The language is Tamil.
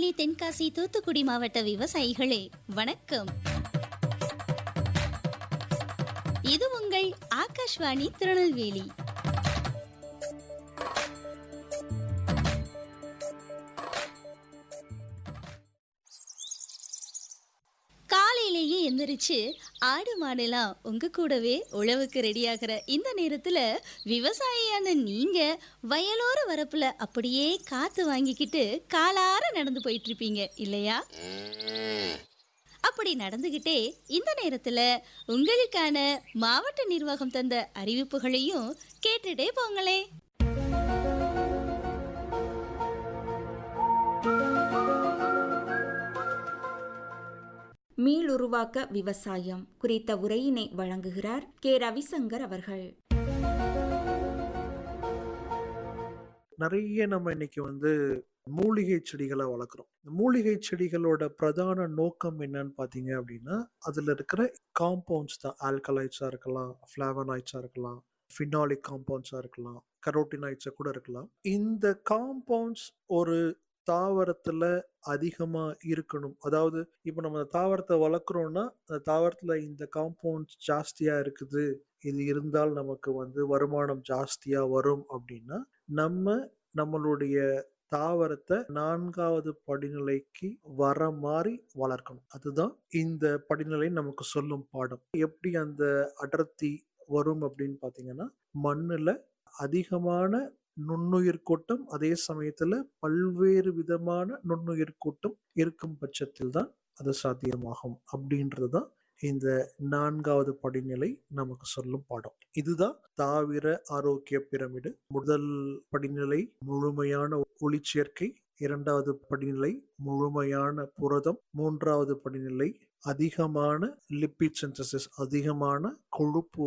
திருநெல்வேலி, தென்காசி, தூத்துக்குடி மாவட்ட விவசாயிகளே வணக்கம். இது உங்கள் ஆகாஷ்வாணி திருநெல்வேலி. காலையிலேயே எந்திரிச்சு ஆடு மாடெல்லாம் உங்க கூடவே உழவுக்கு ரெடியாகிற இந்த நேரத்துல விவசாயியான நீங்க வயலோர வரப்புல அப்படியே காத்து வாங்கிக்கிட்டு காலார நடந்து போயிட்டு இருப்பீங்க இல்லையா? அப்படி நடந்துகிட்டே இந்த நேரத்துல உங்களுக்கான மாவட்ட நிர்வாகம் தந்த அறிவிப்புகளையும் கேட்டுட்டே போங்களே. மீளுருவாக்க விவசாயம் குறித்த உரையினை வழங்குகிறார் கே. ரவிசங்கர் அவர்கள். நிறைய நம்ம இன்னைக்கு மூலிகை செடிகளை வளர்க்குறோம். மூலிகை செடிகளோட பிரதான நோக்கம் என்னன்னு பார்த்தீங்க அப்படின்னா, அதில் இருக்கிற காம்பவுண்ட்ஸ் தான். ஆல்கலைட்ஸாக இருக்கலாம், ஃப்ளாவனாய்ட்ஸாக இருக்கலாம், ஃபினாலிக் காம்பவுண்ட்ஸாக இருக்கலாம், கரோட்டினாய்ட்ஸாக கூட இருக்கலாம். இந்த காம்பவுண்ட்ஸ் ஒரு தாவரத்துல அதிகமா இருக்கணும். அதாவது இப்போ நம்ம தாவரத்தை வளர்க்குறோம்னா, அந்த தாவரத்துல இந்த காம்பவுண்ட்ஸ் ஜாஸ்தியா இருக்குது, இது இருந்தால் நமக்கு வருமானம் ஜாஸ்தியா வரும் அப்படின்னா, நம்மளுடைய தாவரத்தை 4வது படிநிலைக்கு வர மாதிரி வளர்க்கணும். அதுதான் இந்த படிநிலை நமக்கு சொல்லும் பாடம். எப்படி அந்த அடர்த்தி வரும் அப்படின்னு பார்த்தீங்கன்னா, மண்ணுல அதிகமான நுண்ணுயிர் கூட்டம், அதே சமயத்துல பல்வேறு விதமான நுண்ணுயிர் கூட்டம் இருக்கும் பட்சத்தில் தான் அது சாத்தியமாகும். அப்படின்றதுதான் இந்த 4வது படிநிலை நமக்கு சொல்லும் பாடம். இதுதான் தாவர ஆரோக்கிய பிரமிடு. முதல் படிநிலை முழுமையான ஒளிச்சேர்க்கை, 2வது படிநிலை முழுமையான புரதம், 3வது படிநிலை அதிகமான லிப்பிட் சிந்தசிஸ், அதிகமான கொழுப்பு